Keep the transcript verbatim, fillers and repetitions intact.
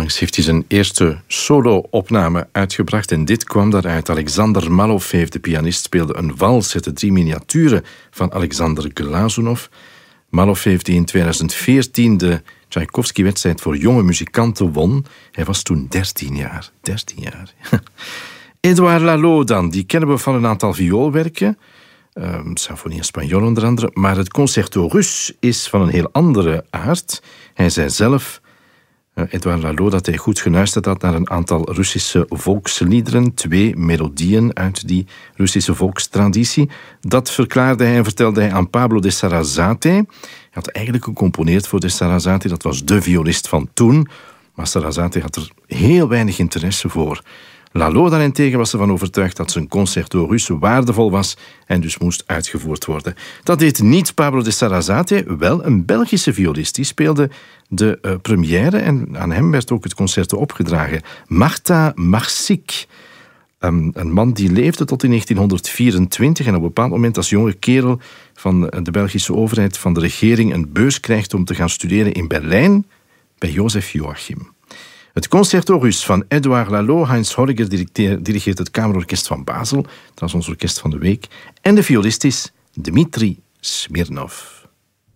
Onlangs heeft hij zijn eerste solo-opname uitgebracht en dit kwam daaruit. Alexander Malofeev, de pianist, speelde een wals uit de drie miniaturen van Alexander Glazunov. Malofeev die in tweeduizend veertien de Tchaikovsky-wedstrijd voor jonge muzikanten won. Hij was toen dertien jaar. dertien jaar. Edouard Lalo dan, die kennen we van een aantal vioolwerken. Uh, Symfonie Espagnole onder andere. Maar het Concerto Rus is van een heel andere aard. Hij zei zelf, uh, Edouard Lalo, dat hij goed geluisterd had naar een aantal Russische volksliederen. Twee melodieën uit die Russische volkstraditie. Dat verklaarde hij en vertelde hij aan Pablo de Sarasate. Hij had eigenlijk gecomponeerd voor de Sarasate. Dat was de violist van toen. Maar Sarasate had er heel weinig interesse voor. Lalo daarentegen was ervan overtuigd dat zijn Concerto Rus waardevol was en dus moest uitgevoerd worden. Dat deed niet Pablo de Sarasate, wel een Belgische violist. Die speelde de uh, première en aan hem werd ook het concerto opgedragen. Marta Marsic, um, een man die leefde tot in negentien vierentwintig en op een bepaald moment als jonge kerel van de Belgische overheid, van de regering, een beurs krijgt om te gaan studeren in Berlijn bij Jozef Joachim. Het Concerto Rus van Edouard Lalo. Heinz Horger dirigeert het Kamerorkest van Basel. Dat is ons orkest van de week. En de violist is Dmitri Smirnov.